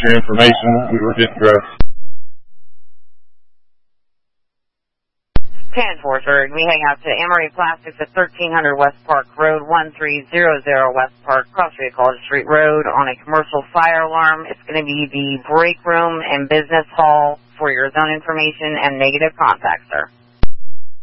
your information. We were getting dressed. 10-4, sir. We hang out to Emory Plastics at 1300 West Park Road, 1300 West Park, Cross Street, College Street Road, on a commercial fire alarm. It's going to be the break room and business hall for your zone information and negative contact, sir.